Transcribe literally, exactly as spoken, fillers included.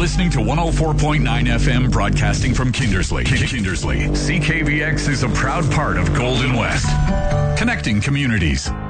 listening to one oh four point nine F M broadcasting from Kindersley. Kindersley. C K V X is a proud part of Golden West. Connecting communities.